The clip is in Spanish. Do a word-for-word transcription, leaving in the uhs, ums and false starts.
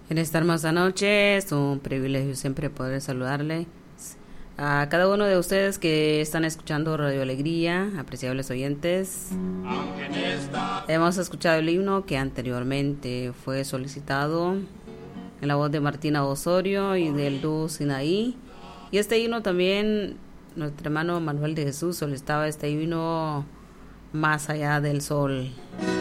En esta hermosa noche es un privilegio siempre poder saludarle a cada uno de ustedes que están escuchando Radio Alegría, apreciables oyentes. Hemos escuchado el himno que anteriormente fue solicitado en la voz de Martina Osorio y del dúo Sinaí. Y este himno también, nuestro hermano Manuel de Jesús solicitaba este himno, Más allá del sol.